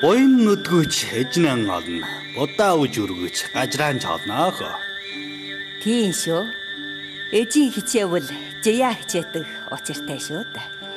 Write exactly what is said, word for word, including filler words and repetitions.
Буян нүдгүүч эжнэн олно. Будаа үж өргөж гажраан чолноох. Тийм шүү. Эжийн хичээвэл жия хичээдэг учиртай шүү дээ.